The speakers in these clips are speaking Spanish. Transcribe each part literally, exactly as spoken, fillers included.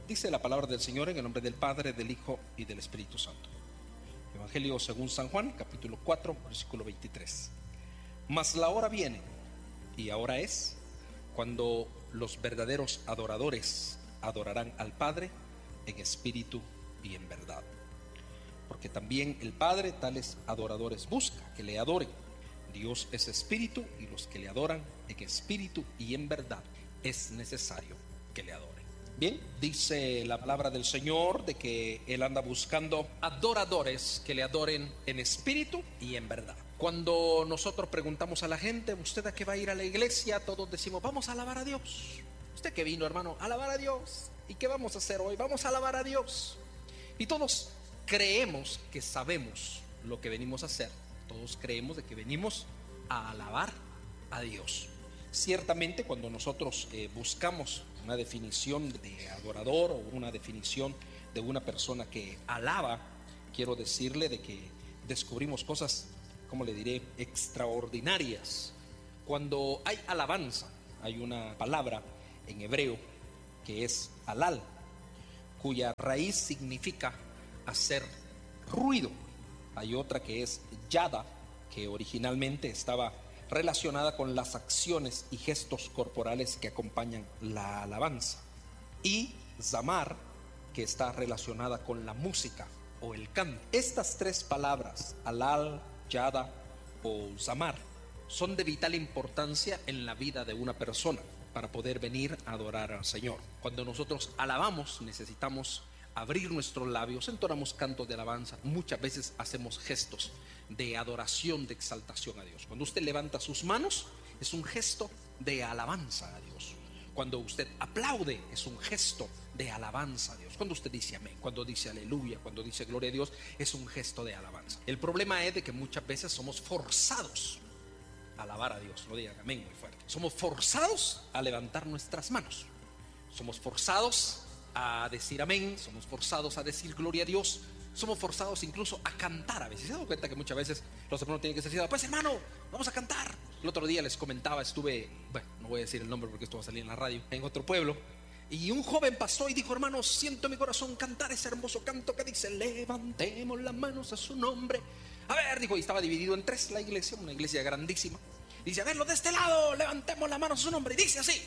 Dice la palabra del Señor en el nombre del Padre, del Hijo y del Espíritu Santo. Evangelio según San Juan, capítulo cuatro, versículo veintitrés. Mas la hora viene, y ahora es, cuando los verdaderos adoradores adorarán al Padre en espíritu y en verdad. Porque también el Padre tales adoradores busca que le adoren. Dios es espíritu, y los que le adoran en espíritu y en verdad es necesario que le adoren. Bien, dice la palabra del Señor de que Él anda buscando adoradores que le adoren en espíritu y en verdad. Cuando nosotros preguntamos a la gente, ¿usted a qué va a ir a la iglesia? Todos decimos, vamos a alabar a Dios. ¿Usted qué vino, hermano? A alabar a Dios. ¿Y qué vamos a hacer hoy? Vamos a alabar a Dios. Y todos creemos que sabemos lo que venimos a hacer. Todos creemos de que venimos a alabar a Dios. Ciertamente, cuando nosotros eh, buscamos una definición de adorador o una definición de una persona que alaba, quiero decirle de que descubrimos cosas, como le diré, extraordinarias. Cuando hay alabanza, hay una palabra en hebreo que es halal, cuya raíz significa hacer ruido. Hay otra que es yada, que originalmente estaba relacionada con las acciones y gestos corporales que acompañan la alabanza, y zamar, que está relacionada con la música o el canto. Estas tres palabras, halal, yada o zamar, son de vital importancia en la vida de una persona para poder venir a adorar al Señor. Cuando nosotros alabamos, necesitamos abrir nuestros labios, entonamos cantos de alabanza, muchas veces hacemos gestos de adoración, de exaltación a Dios. Cuando usted levanta sus manos, es un gesto de alabanza a Dios. Cuando usted aplaude, es un gesto de alabanza a Dios. Cuando usted dice amén, cuando dice aleluya, cuando dice gloria a Dios, es un gesto de alabanza. El problema es de que muchas veces somos forzados a alabar a Dios. No digan amén muy fuerte. Somos forzados a levantar nuestras manos. Somos forzados a decir amén, somos forzados a decir gloria a Dios, somos forzados incluso a cantar a veces. ¿Se dan cuenta que muchas veces los hermanos tienen que decir, pues hermano, vamos a cantar? El otro día les comentaba, estuve, bueno, no voy a decir el nombre porque esto va a salir en la radio, en otro pueblo, y un joven pasó y dijo, hermano, siento en mi corazón cantar ese hermoso canto que dice, levantemos las manos a su nombre. A ver, dijo, y estaba dividido en tres la iglesia, una iglesia grandísima. Dice, a ver, los de este lado, levantemos las manos a su nombre. Y dice así,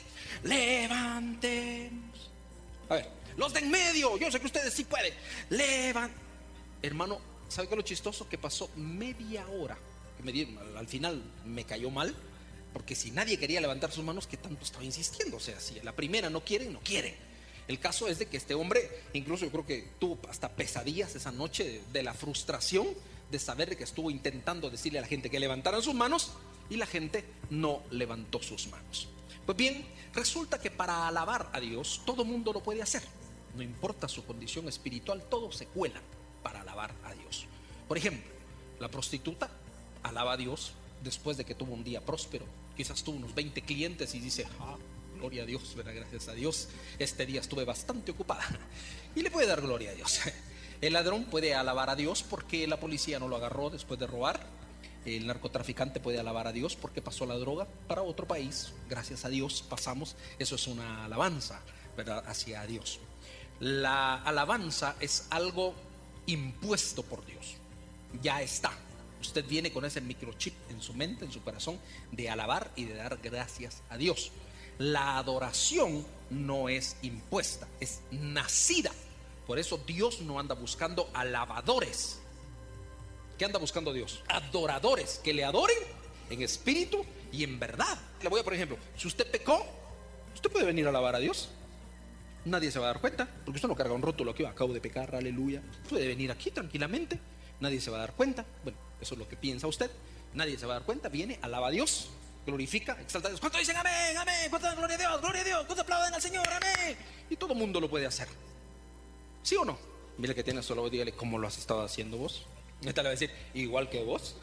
levantemos. A ver, los de en medio, yo sé que ustedes sí pueden. Levan. Hermano, ¿sabe qué es lo chistoso? Que pasó media hora. Que me dieron, al, al final me cayó mal, porque si nadie quería levantar sus manos, ¿qué tanto estaba insistiendo? O sea, si a la primera no quieren, no quieren. El caso es de que este hombre, incluso yo creo que tuvo hasta pesadillas esa noche de, de la frustración de saber de que estuvo intentando decirle a la gente que levantaran sus manos y la gente no levantó sus manos. Pues bien, resulta que para alabar a Dios todo mundo lo puede hacer. No importa su condición espiritual, todos se cuelan para alabar a Dios. Por ejemplo, la prostituta alaba a Dios después de que tuvo un día próspero. Quizás tuvo unos veinte clientes y dice, ah, gloria a Dios, ¿verdad? Gracias a Dios, este día estuve bastante ocupada. Y le puede dar gloria a Dios. El ladrón puede alabar a Dios porque la policía no lo agarró después de robar. El narcotraficante puede alabar a Dios porque pasó la droga para otro país. Gracias a Dios pasamos. Eso es una alabanza, ¿verdad?, hacia Dios. La alabanza es algo impuesto por Dios. Ya está. Usted viene con ese microchip en su mente, en su corazón, de alabar y de dar gracias a Dios. La adoración no es impuesta, es nacida. Por eso Dios no anda buscando alabadores. ¿Qué anda buscando Dios? Adoradores que le adoren en espíritu y en verdad. Le voy a, por ejemplo, si usted pecó, usted puede venir a alabar a Dios. Nadie se va a dar cuenta, porque usted no carga un rótulo aquí, acabo de pecar, aleluya. Puede venir aquí tranquilamente, nadie se va a dar cuenta. Bueno, eso es lo que piensa usted. Nadie se va a dar cuenta, viene, alaba a Dios, glorifica, exalta a Dios. ¿Cuántos dicen amén, amén? ¿Cuántos dan gloria a Dios, gloria a Dios? ¿Cuántos aplauden al Señor, amén? Y todo el mundo lo puede hacer. ¿Sí o no? Mire que tiene solo, dígale, ¿cómo lo has estado haciendo vos? Esta le va a decir, igual que vos.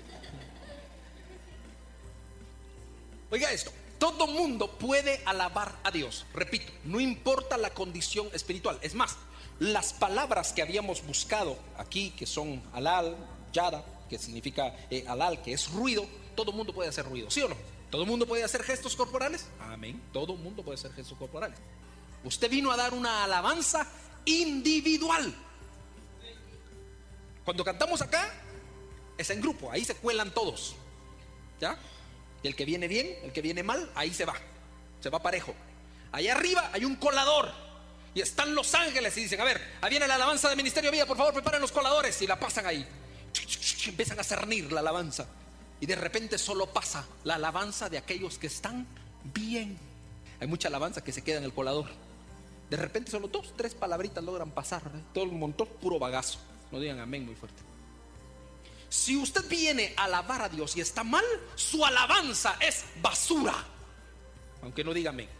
Oiga esto, todo mundo puede alabar a Dios. Repito, no importa la condición espiritual. Es más, las palabras que habíamos buscado aquí, que son halal, yada, que significa eh, halal, que es ruido, todo mundo puede hacer ruido, ¿sí o no? ¿Todo mundo puede hacer gestos corporales? Amén, todo mundo puede hacer gestos corporales. Usted vino a dar una alabanza individual. Cuando cantamos acá es en grupo, ahí se cuelan todos, ¿ya? Y el que viene bien, el que viene mal, ahí se va, se va parejo. Allá arriba hay un colador y están los ángeles y dicen: a ver, ahí viene la alabanza de Ministerio Vida, por favor preparen los coladores, y la pasan ahí. Empiezan a cernir la alabanza y de repente solo pasa la alabanza de aquellos que están bien. Hay mucha alabanza que se queda en el colador. De repente solo dos, tres palabritas logran pasar, ¿eh? Todo el montón puro bagazo. No digan amén muy fuerte. Si usted viene a alabar a Dios y está mal, su alabanza es basura, aunque no diga amén.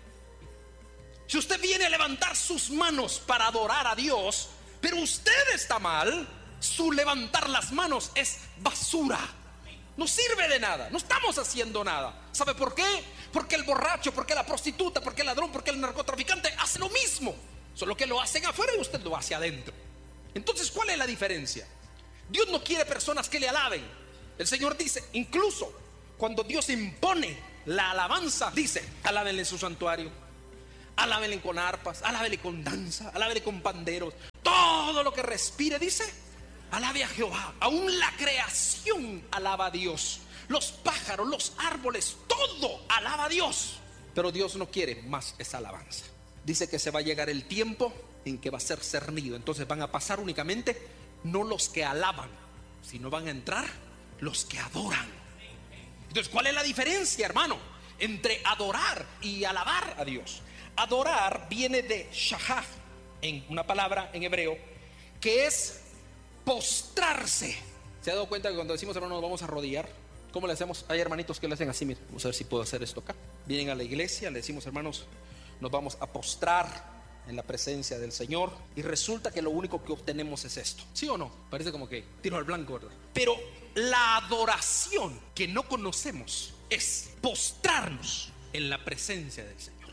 Si usted viene a levantar sus manos para adorar a Dios, pero usted está mal, su levantar las manos es basura. No sirve de nada, no estamos haciendo nada. ¿Sabe por qué? Porque el borracho, porque la prostituta, porque el ladrón, porque el narcotraficante hace lo mismo, solo que lo hacen afuera y usted lo hace adentro. Entonces, ¿cuál es la diferencia? Dios no quiere personas que le alaben. El Señor dice, incluso cuando Dios impone la alabanza, dice: alábenle en su santuario, alábenle con arpas, alábenle con danza, alábenle con panderos. Todo lo que respire, dice, alabe a Jehová. Aún la creación alaba a Dios. Los pájaros, los árboles, todo alaba a Dios. Pero Dios no quiere más esa alabanza. Dice que se va a llegar el tiempo en que va a ser cernido. Entonces van a pasar únicamente no los que alaban, sino van a entrar los que adoran. Entonces, ¿cuál es la diferencia, hermano, entre adorar y alabar a Dios? Adorar viene de shahah, en una palabra en hebreo, que es postrarse. ¿Se ha dado cuenta que cuando decimos, hermano, nos vamos a arrodillar, cómo le hacemos? Hay hermanitos que le hacen así, miren, vamos a ver si puedo hacer esto acá. Vienen a la iglesia, le decimos, hermanos, nos vamos a postrar en la presencia del Señor, y resulta que lo único que obtenemos es esto. ¿Sí o no? Parece como que tiro al blanco, ¿verdad? Pero la adoración que no conocemos es postrarnos en la presencia del Señor.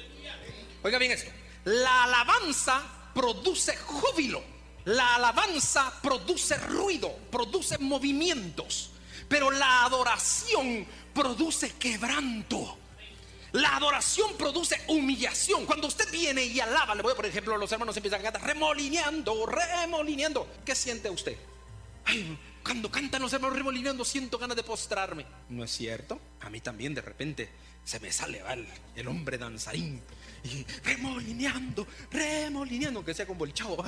Oiga bien esto: la alabanza produce júbilo, la alabanza produce ruido, produce movimientos, pero la adoración produce quebranto. La adoración produce humillación. Cuando usted viene y alaba, le voy a poner ejemplo, los hermanos empiezan a cantar remolineando, remolineando. ¿Qué siente usted? Ay, cuando cantan los hermanos remolineando, siento ganas de postrarme. ¿No es cierto? A mí también de repente se me sale el, el hombre danzarín y remolineando, remolineando, aunque sea como el chavo.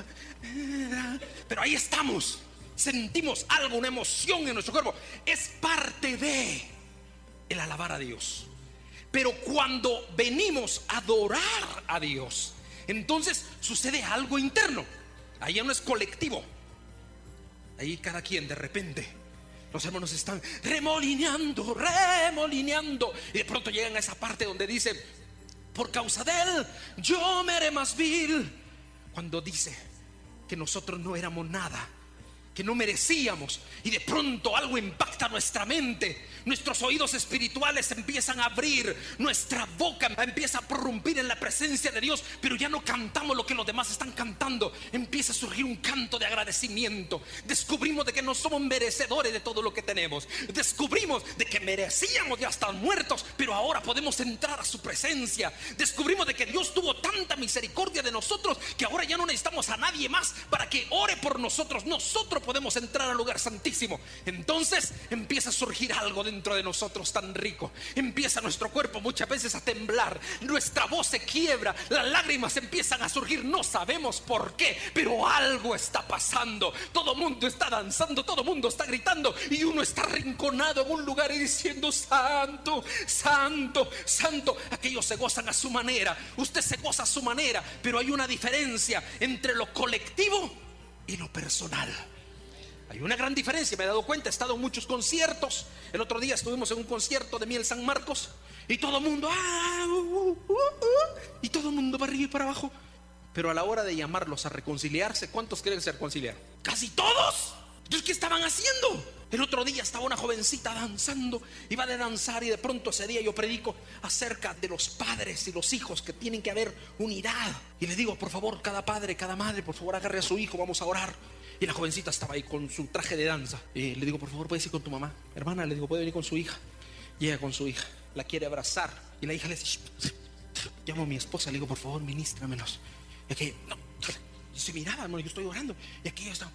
Pero ahí estamos, sentimos algo, una emoción en nuestro cuerpo. Es parte de el alabar a Dios. Pero cuando venimos a adorar a Dios, entonces sucede algo interno. Ahí ya no es colectivo. Ahí cada quien de repente, los hermanos están remolineando, remolineando, y de pronto llegan a esa parte donde dice: por causa de él yo me haré más vil. Cuando dice que nosotros no éramos nada, que no merecíamos, y de pronto algo impacta nuestra mente, nuestros oídos espirituales empiezan a abrir, nuestra boca empieza a prorrumpir en la presencia de Dios, pero ya no cantamos lo que los demás están cantando. Empieza a surgir un canto de agradecimiento. Descubrimos de que no somos merecedores de todo lo que tenemos. Descubrimos de que merecíamos ya estar muertos, pero ahora podemos entrar a su presencia. Descubrimos de que Dios tuvo tanta misericordia de nosotros que ahora ya no necesitamos a nadie más para que ore por nosotros. Nosotros podemos entrar al lugar santísimo. Entonces empieza a surgir algo dentro de nosotros tan rico. Empieza nuestro cuerpo muchas veces a temblar, nuestra voz se quiebra, las lágrimas empiezan a surgir. No sabemos por qué, pero algo está pasando. Todo mundo está danzando, todo mundo está gritando, y uno está arrinconado en un lugar y diciendo: santo, santo, santo. Aquellos se gozan a su manera, usted se goza a su manera, pero hay una diferencia entre lo colectivo y lo personal. Hay una gran diferencia, me he dado cuenta. He estado en muchos conciertos. El otro día estuvimos en un concierto de Miel San Marcos, y todo el mundo ah, uh, uh, uh, y todo el mundo para arriba y para abajo. Pero a la hora de llamarlos a reconciliarse, ¿cuántos creen que se reconciliaron? ¡Casi todos! Entonces, ¿qué estaban haciendo? El otro día estaba una jovencita danzando, iba de danzar, y de pronto ese día yo predico acerca de los padres y los hijos, que tienen que haber unidad. Y le digo: por favor, cada padre, cada madre, por favor, agarre a su hijo, vamos a orar. Y la jovencita estaba ahí con su traje de danza. Y le digo: por favor, puedes ir con tu mamá. Hermana, le digo, puede venir con su hija. Llega con su hija, la quiere abrazar, y la hija le dice: llamo a mi esposa, le digo, por favor, ministrámenos. Y aquí, no, yo se miraba, hermano, yo estoy orando. Y aquí yo estaba.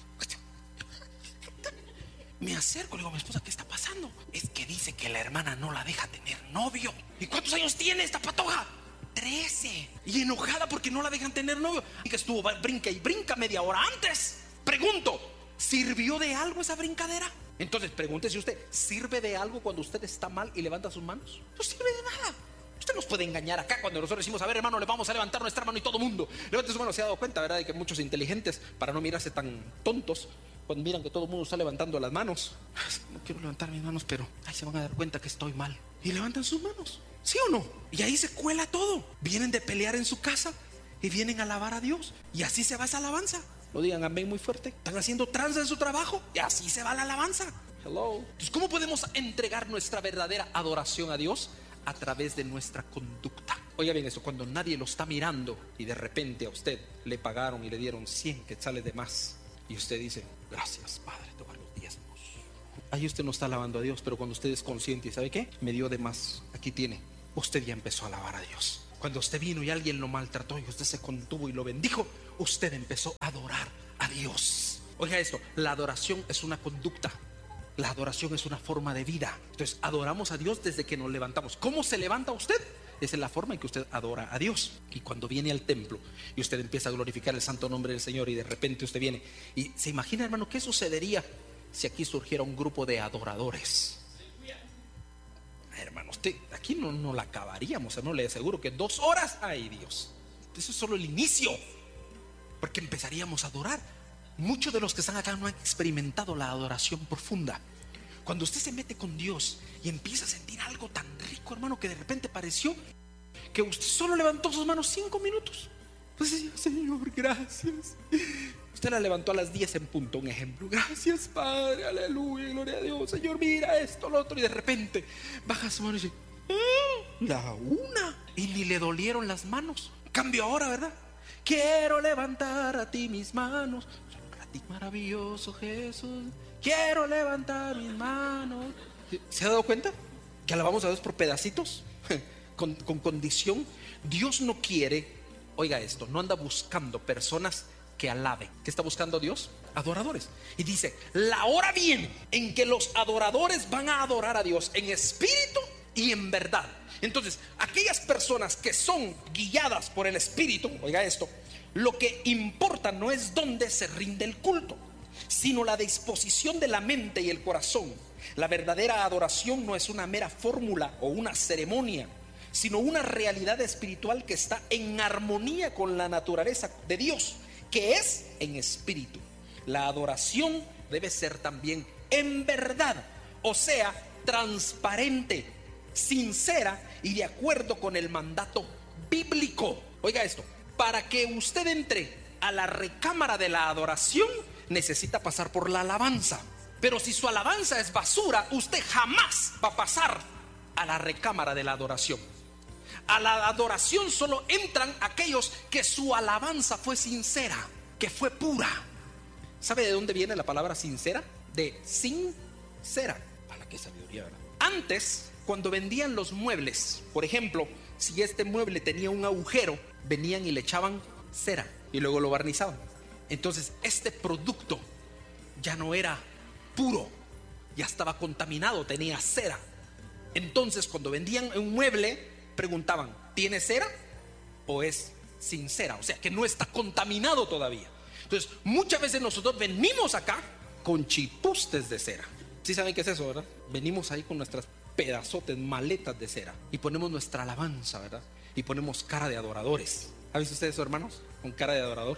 Me acerco, le digo a mi esposa, ¿qué está pasando? Es que dice que la hermana no la deja tener novio. ¿Y cuántos años tiene esta patoja? Trece. Y enojada porque no la dejan tener novio. Y que estuvo brinca y brinca media hora antes. Pregunto, ¿sirvió de algo esa brincadera? Entonces pregúntese usted, ¿sirve de algo cuando usted está mal y levanta sus manos? No sirve de nada. Usted nos puede engañar acá cuando nosotros decimos, a ver, hermano, le vamos a levantar nuestra mano y todo mundo levante su mano. Se ha dado cuenta, ¿verdad?, de que muchos inteligentes, para no mirarse tan tontos, cuando miran que todo el mundo está levantando las manos, no quiero levantar mis manos, pero ahí se van a dar cuenta que estoy mal, y levantan sus manos, ¿sí o no? Y ahí se cuela todo. Vienen de pelear en su casa y vienen a alabar a Dios, y así se va esa alabanza. Lo digan amén muy fuerte. Están haciendo tranza en su trabajo y así se va la alabanza. Hello. Entonces, ¿cómo podemos entregar nuestra verdadera adoración a Dios? A través de nuestra conducta. Oiga bien eso, cuando nadie lo está mirando y de repente a usted le pagaron y le dieron cien quetzales de más, y usted dice, gracias Padre, te doy los diezmos. Ahí usted no está alabando a Dios, pero cuando usted es consciente y sabe qué, me dio de más, aquí tiene, usted ya empezó a alabar a Dios. Cuando usted vino y alguien lo maltrató y usted se contuvo y lo bendijo, usted empezó a adorar a Dios. Oiga esto, la adoración es una conducta. La adoración es una forma de vida. Entonces adoramos a Dios desde que nos levantamos. ¿Cómo se levanta usted? Esa es la forma en que usted adora a Dios. Y cuando viene al templo y usted empieza a glorificar el santo nombre del Señor, y de repente usted viene y se imagina, hermano, ¿qué sucedería si aquí surgiera un grupo de adoradores? Hermano, usted aquí no, no la acabaríamos, hermano. Le aseguro que dos horas, ay Dios, eso es solo el inicio, porque empezaríamos a adorar. Muchos de los que están acá no han experimentado la adoración profunda. Cuando usted se mete con Dios y empieza a sentir algo tan rico, hermano, que de repente pareció que usted solo levantó sus manos cinco minutos. Pues decía, Señor, gracias. Usted la levantó a las diez en punto, un ejemplo. Gracias, Padre, aleluya, gloria a Dios. Señor, mira esto, lo otro. Y de repente baja su mano y dice, ¡ah! La una. Y ni le dolieron las manos. Cambio ahora, ¿verdad? Quiero levantar a ti mis manos. Maravilloso Jesús, quiero levantar mis manos. ¿Se ha dado cuenta que alabamos a Dios por pedacitos? Con, con condición. Dios no quiere, oiga esto, no anda buscando personas que alaben. ¿Qué está buscando Dios? Adoradores. Y dice, la hora viene en que los adoradores van a adorar a Dios en espíritu y en verdad. Entonces, aquellas personas que son guiadas por el espíritu, oiga esto, lo que importa no es dónde se rinde el culto, sino la disposición de la mente y el corazón. La verdadera adoración no es una mera fórmula o una ceremonia, sino una realidad espiritual que está en armonía con la naturaleza de Dios, que es en espíritu. La adoración debe ser también en verdad, o sea, transparente, sincera y de acuerdo con el mandato bíblico. Oiga esto, para que usted entre a la recámara de la adoración, necesita pasar por la alabanza. Pero si su alabanza es basura, usted jamás va a pasar a la recámara de la adoración. A la adoración solo entran aquellos que su alabanza fue sincera, que fue pura. ¿Sabe de dónde viene la palabra sincera? De sincera. Para qué sabiduría, ¿verdad? Antes, cuando vendían los muebles, por ejemplo, si este mueble tenía un agujero, venían y le echaban cera y luego lo barnizaban. Entonces este producto ya no era puro, ya estaba contaminado, tenía cera. Entonces cuando vendían un mueble, preguntaban, ¿tiene cera o es sin cera? O sea que no está contaminado todavía. Entonces muchas veces nosotros venimos acá con chipustes de cera. ¿Sí saben qué es eso, verdad? Venimos ahí con nuestras pedazotes, maletas de cera, y ponemos nuestra alabanza, ¿verdad? Y ponemos cara de adoradores. ¿Ha visto ustedes, hermanos? Con cara de adorador.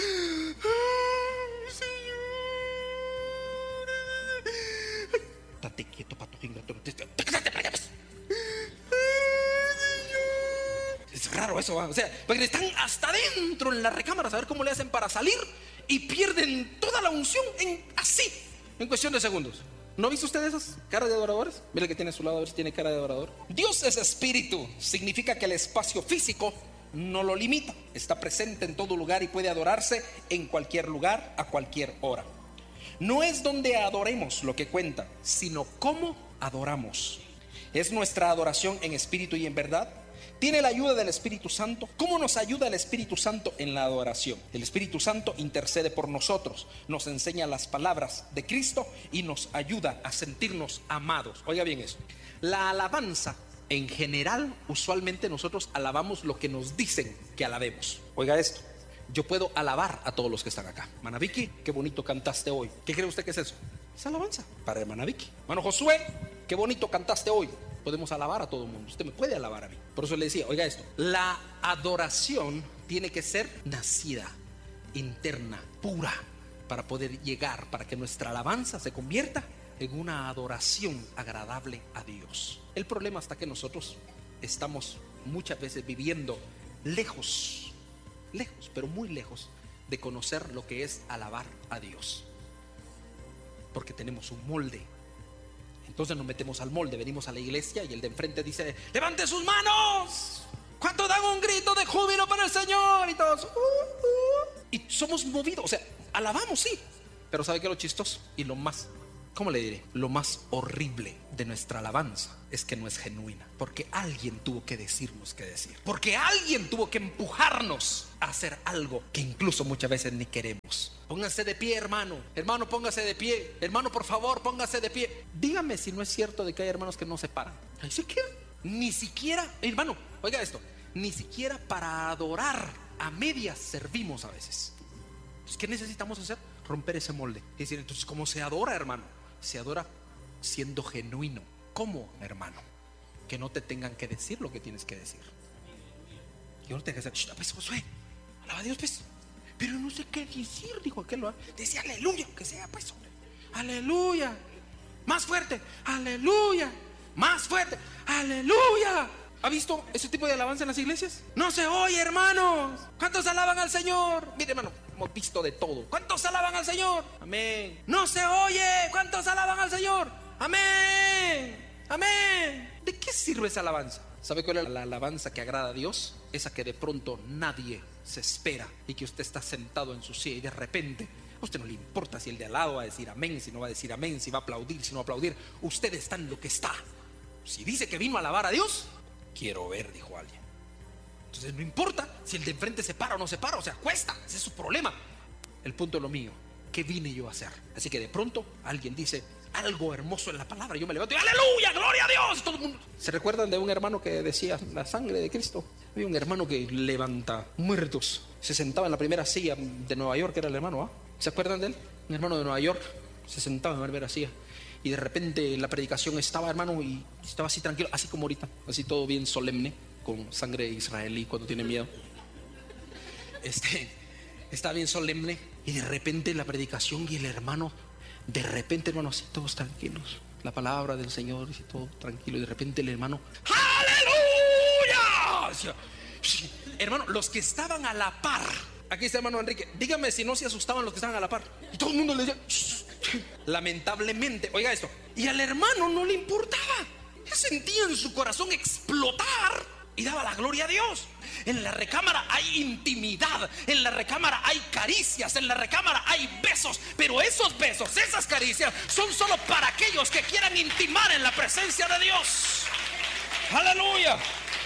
¡Ay, Señor! Estate quieto, patojín. Es raro eso, ¿eh? O sea, porque están hasta adentro en la recámara, a ver cómo le hacen para salir, y pierden toda la unción en así, en cuestión de segundos. ¿No ha visto usted esas caras de adoradores? Mira que tiene a su lado, a ver si tiene cara de adorador. Dios es espíritu, significa que el espacio físico no lo limita. Está presente en todo lugar y puede adorarse en cualquier lugar, a cualquier hora. No es donde adoremos lo que cuenta, sino cómo adoramos. ¿Es nuestra adoración en espíritu y en verdad? Tiene la ayuda del Espíritu Santo. ¿Cómo nos ayuda el Espíritu Santo en la adoración? El Espíritu Santo intercede por nosotros, nos enseña las palabras de Cristo y nos ayuda a sentirnos amados. Oiga bien eso. La alabanza, en general, usualmente nosotros alabamos lo que nos dicen que alabemos. Oiga esto. Yo puedo alabar a todos los que están acá. Hermana Vicky, qué bonito cantaste hoy. ¿Qué cree usted que es eso? Es alabanza para hermana Vicky. Hermano Josué, qué bonito cantaste hoy. Podemos alabar a todo el mundo. Usted me puede alabar a mí. Por eso le decía, oiga esto. La adoración tiene que ser nacida, interna, pura, para poder llegar, para que nuestra alabanza se convierta en una adoración agradable a Dios. El problema está que nosotros estamos muchas veces viviendo lejos, lejos, pero muy lejos de conocer lo que es alabar a Dios, porque tenemos un molde. Entonces nos metemos al molde, venimos a la iglesia y el de enfrente dice: levante sus manos. ¿Cuántos dan un grito de júbilo para el Señor? Y todos uh, uh. Y somos movidos, o sea, alabamos, sí. Pero ¿sabe qué es lo chistoso? Y lo más, ¿cómo le diré? Lo más horrible de nuestra alabanza es que no es genuina, porque alguien tuvo que decirnos qué decir, porque alguien tuvo que empujarnos a hacer algo que incluso muchas veces ni queremos. Póngase de pie, hermano. Hermano, póngase de pie. Hermano, por favor, póngase de pie. Dígame si no es cierto de que hay hermanos que no se paran. Ahí se quedan. Ni siquiera, hermano, oiga esto, ni siquiera para adorar a medias servimos a veces. Entonces, ¿qué necesitamos hacer? Romper ese molde. Es decir, entonces, ¿cómo se adora, hermano? Se adora siendo genuino. ¿Cómo, hermano? Que no te tengan que decir lo que tienes que decir. Yo no te tengo que decir, pues Josué, alaba a Dios, pues. Pero no sé qué decir, dijo aquel. Decía aleluya, que sea, pues. Aleluya. Más fuerte. Aleluya. Más fuerte. Aleluya. ¿Ha visto ese tipo de alabanza en las iglesias? No se oye, hermanos. ¿Cuántos alaban al Señor? Mire, hermano, hemos visto de todo. ¿Cuántos alaban al Señor? Amén. No se oye. ¿Cuántos alaban al Señor? Amén. Amén. ¿De qué sirve esa alabanza? ¿Sabe cuál es la alabanza que agrada a Dios? Esa que de pronto nadie se espera y que usted está sentado en su silla y de repente a usted no le importa si el de al lado va a decir amén, si no va a decir amén, si va a aplaudir, si no va a aplaudir. Usted está en lo que está. Si dice que vino a alabar a Dios, quiero ver, dijo alguien. Entonces no importa si el de enfrente se para o no se para, o sea, cuesta, ese es su problema. El punto es lo mío, ¿qué vine yo a hacer? Así que de pronto alguien dice algo hermoso en la palabra, yo me levanto y aleluya, gloria a Dios. Todo el mundo. ¿Se recuerdan de un hermano que decía la sangre de Cristo? Había un hermano que levanta muertos, se sentaba en la primera silla de Nueva York, era el hermano, ¿ah? ¿Se acuerdan de él? Un hermano de Nueva York se sentaba en la primera silla y de repente la predicación estaba, hermano, y estaba así tranquilo, así como ahorita, así todo bien solemne, con sangre israelí cuando tiene miedo. Este, estaba bien solemne y de repente la predicación y el hermano, de repente, hermano, así todos tranquilos, la palabra del Señor, así todo tranquilo, y de repente el hermano, ¡aleluya! Decía, hermano, los que estaban a la par, aquí está hermano Enrique, dígame si no se asustaban los que estaban a la par, y todo el mundo le decía, lamentablemente, oiga esto, y al hermano no le importaba, él sentía en su corazón explotar y daba la gloria a Dios. En la recámara hay intimidad, en la recámara hay caricias, en la recámara hay besos, pero esos besos, esas caricias son solo para aquellos que quieran intimar en la presencia de Dios. Aleluya.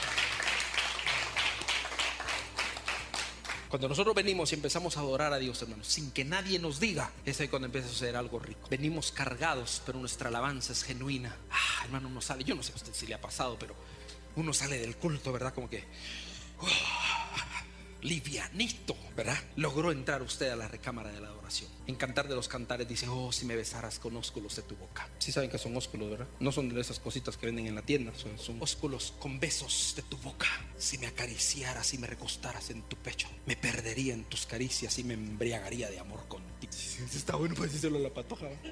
Cuando nosotros venimos y empezamos a adorar a Dios, hermanos, sin que nadie nos diga, es ahí cuando empieza a suceder algo rico. Venimos cargados, pero nuestra alabanza es genuina. Ah, hermano, uno sale, yo no sé a usted si le ha pasado, pero uno sale del culto, ¿verdad? Como que uh, livianito, ¿verdad? Logró entrar usted a la recámara de la adoración. En Cantar de los Cantares dice, oh, si me besaras con ósculos de tu boca. Sí saben que son ósculos, ¿verdad? No son de esas cositas que venden en la tienda, son, son ósculos con besos de tu boca. Si me acariciaras y me recostaras en tu pecho, me perdería en tus caricias y me embriagaría de amor contigo. Sí, está bueno para decírselo a la patoja, ¿verdad?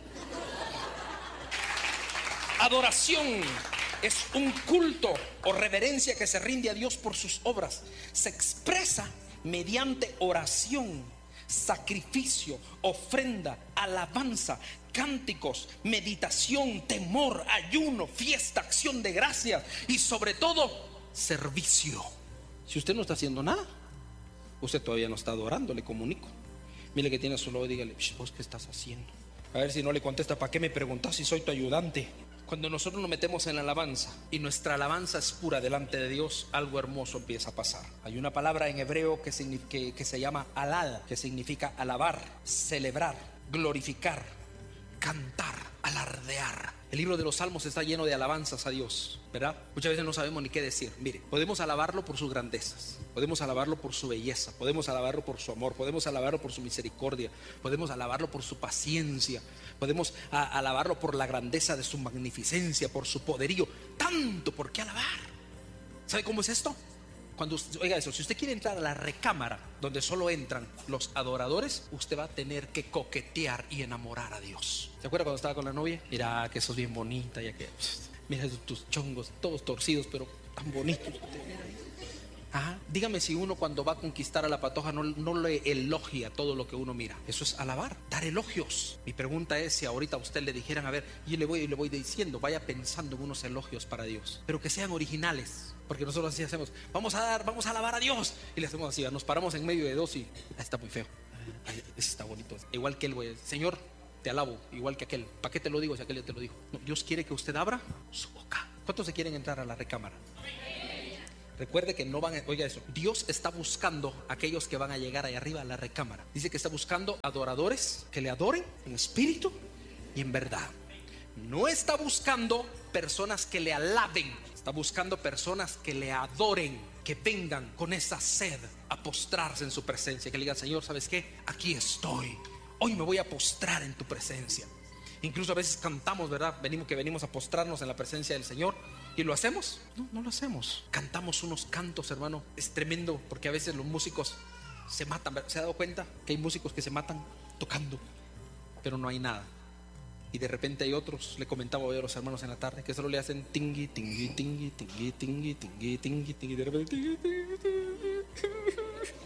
Adoración es un culto o reverencia que se rinde a Dios por sus obras. Se expresa mediante oración, sacrificio, ofrenda, alabanza, cánticos, meditación, temor, ayuno, fiesta, acción de gracias y sobre todo servicio. Si usted no está haciendo nada, usted todavía no está adorando, le comunico. Mire que tiene a su lado y dígale, ¿vos qué estás haciendo? A ver si no le contesta, ¿para qué me preguntas si soy tu ayudante? Cuando nosotros nos metemos en la alabanza y nuestra alabanza es pura delante de Dios, algo hermoso empieza a pasar. Hay una palabra en hebreo que, que, que se llama halal, que significa alabar, celebrar, glorificar, cantar, alardear. El libro de los Salmos está lleno de alabanzas a Dios, ¿verdad? Muchas veces no sabemos ni qué decir. Mire, podemos alabarlo por sus grandezas, podemos alabarlo por su belleza, podemos alabarlo por su amor, podemos alabarlo por su misericordia, podemos alabarlo por su paciencia, podemos a, alabarlo por la grandeza de su magnificencia, por su poderío. Tanto por qué alabar. ¿Sabe cómo es esto? Cuando usted, oiga eso, si usted quiere entrar a la recámara donde solo entran los adoradores, usted va a tener que coquetear y enamorar a Dios. ¿Se acuerda cuando estaba con la novia? Mira que sos bien bonita, ya que mira tus chongos todos torcidos, pero tan bonitos. Ajá. Dígame si uno cuando va a conquistar a la patoja no, no le elogia todo lo que uno mira. Eso es alabar, dar elogios. Mi pregunta es si ahorita a usted le dijeran, a ver, yo le voy y le voy diciendo, vaya pensando en unos elogios para Dios, pero que sean originales. Porque nosotros así hacemos, vamos a dar, vamos a alabar a Dios, y le hacemos así, nos paramos en medio de dos y ah, está muy feo, ay, ese está bonito. Igual que él, güey, Señor, te alabo, igual que aquel. ¿Para qué te lo digo si aquel ya te lo dijo? No, Dios quiere que usted abra su boca. ¿Cuántos se quieren entrar a la recámara? Recuerde que no van a, oiga eso, Dios está buscando a aquellos que van a llegar ahí arriba a la recámara. Dice que está buscando adoradores que le adoren en espíritu y en verdad. No está buscando personas que le alaben, está buscando personas que le adoren, que vengan con esa sed a postrarse en su presencia, que le digan, Señor, ¿sabes qué? Aquí estoy, hoy me voy a postrar en tu presencia. Incluso a veces cantamos, ¿verdad? Venimos que venimos a postrarnos en la presencia del Señor. ¿Y lo hacemos? No, no lo hacemos. Cantamos unos cantos, hermano. Es tremendo porque a veces los músicos se matan. ¿Se ha dado cuenta que hay músicos que se matan tocando, pero no hay nada? Y de repente hay otros, le comentaba hoy a los hermanos en la tarde, que solo le hacen tingui, tingui, tingui, tingui, tingui, tingui, tingui, tingui, de repente tingui, tingui, tingui.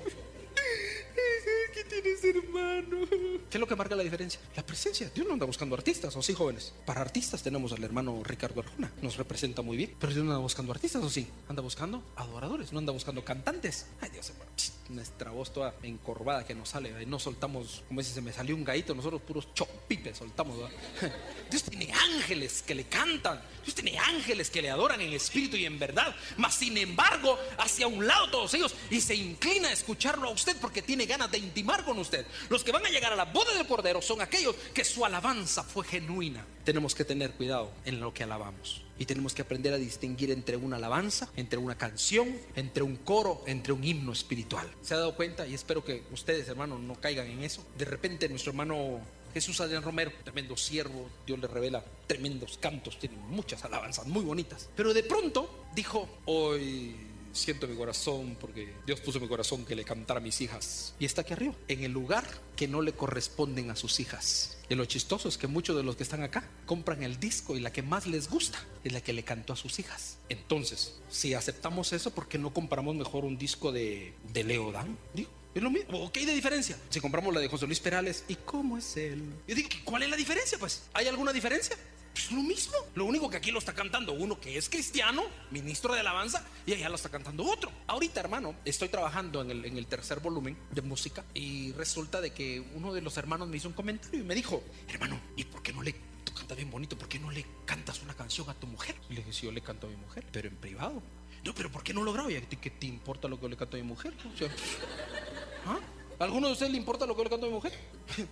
¿Qué tienes, hermano? ¿Qué es lo que marca la diferencia? La presencia. Dios no anda buscando artistas, ¿o sí, jóvenes? Para artistas tenemos al hermano Ricardo Arjona, nos representa muy bien. Pero Dios no anda buscando artistas, ¿o sí? Anda buscando adoradores, no anda buscando cantantes. Ay, Dios, hermano, nuestra voz toda encorvada que nos sale. Ahí no soltamos, como dice, se me salió un gallito, nosotros puros chopipes soltamos, ¿verdad? Dios tiene ángeles que le cantan, Dios tiene ángeles que le adoran en espíritu y en verdad. Mas sin embargo, hacia un lado todos ellos y se inclina a escucharlo a usted porque tiene ganas de intimar con usted. Los que van a llegar a la boda del Cordero son aquellos que su alabanza fue genuina. Tenemos que tener cuidado en lo que alabamos y tenemos que aprender a distinguir entre una alabanza, entre una canción, entre un coro, entre un himno espiritual. ¿Se ha dado cuenta? Y espero que ustedes, hermanos, no caigan en eso. De repente nuestro hermano Jesús Adrián Romero, tremendo siervo, Dios le revela tremendos cantos, tiene muchas alabanzas muy bonitas, pero de pronto dijo, hoy siento mi corazón porque Dios puso en mi corazón que le cantara a mis hijas, y está aquí arriba, en el lugar que no le corresponden a sus hijas. Y lo chistoso es que muchos de los que están acá compran el disco y la que más les gusta es la que le cantó a sus hijas. Entonces, si aceptamos eso, ¿por qué no compramos mejor un disco de, de Leo Dan? Digo, es lo mismo. ¿Qué hay de diferencia? Si compramos la de José Luis Perales, ¿y cómo es él? Yo digo, ¿cuál es la diferencia? Pues, ¿hay alguna diferencia? Pues lo mismo. Lo único que aquí lo está cantando uno que es cristiano, ministro de alabanza, y allá lo está cantando otro. Ahorita, hermano, estoy trabajando en el, en el tercer volumen de música y resulta de que uno de los hermanos me hizo un comentario y me dijo, hermano, ¿y por qué no le, tú cantas bien bonito, ¿por qué no le cantas una canción a tu mujer? Y le dije, sí, yo le canto a mi mujer, pero en privado. No, pero ¿por qué no lo grabo? ¿Y a ti qué te importa lo que yo le canto a mi mujer? O sea, ¿ah? ¿A alguno de ustedes le importa lo que yo le canto a mi mujer?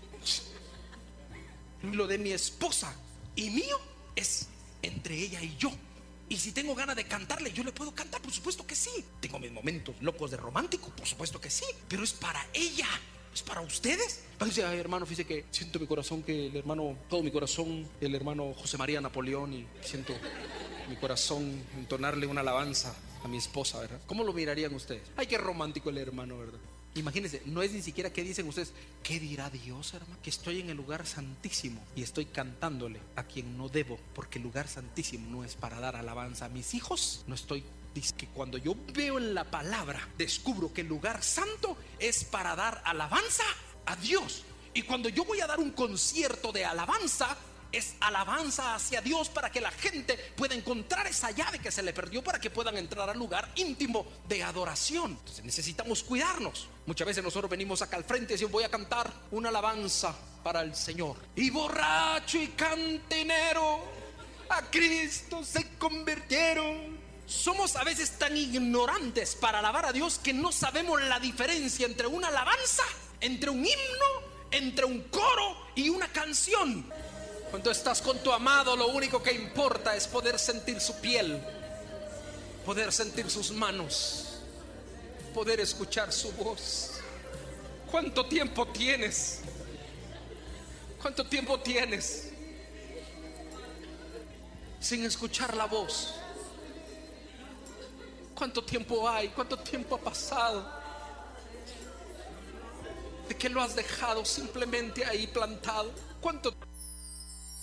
Lo de mi esposa y mío es entre ella y yo. Y si tengo ganas de cantarle, yo le puedo cantar, por supuesto que sí. Tengo mis momentos locos de romántico, por supuesto que sí. Pero es para ella, es para ustedes. Dice, ay, hermano, fíjese que siento mi corazón que el hermano, todo mi corazón, el hermano José María Napoleón, y siento mi corazón entonarle una alabanza a mi esposa, ¿verdad? ¿Cómo lo mirarían ustedes? Ay, qué romántico el hermano, ¿verdad? Imagínense, no es ni siquiera qué dicen ustedes, ¿qué dirá Dios, hermano? Que estoy en el lugar santísimo y estoy cantándole a quien no debo, porque el lugar santísimo no es para dar alabanza a mis hijos. No estoy, dice que cuando yo veo en la palabra, descubro que el lugar santo es para dar alabanza a Dios. Y cuando yo voy a dar un concierto de alabanza, es alabanza hacia Dios para que la gente pueda encontrar esa llave que se le perdió para que puedan entrar al lugar íntimo de adoración. Entonces necesitamos cuidarnos. Muchas veces nosotros venimos acá al frente y decimos, voy a cantar una alabanza para el Señor. Y borracho y cantinero a Cristo se convirtieron. Somos a veces tan ignorantes para alabar a Dios que no sabemos la diferencia entre una alabanza, entre un himno, entre un coro y una canción. Cuando estás con tu amado, lo único que importa es poder sentir su piel, poder sentir sus manos, poder escuchar su voz. ¿Cuánto tiempo tienes? ¿Cuánto tiempo tienes sin escuchar la voz? ¿Cuánto tiempo hay? ¿Cuánto tiempo ha pasado? ¿De que lo has dejado simplemente ahí plantado? ¿Cuánto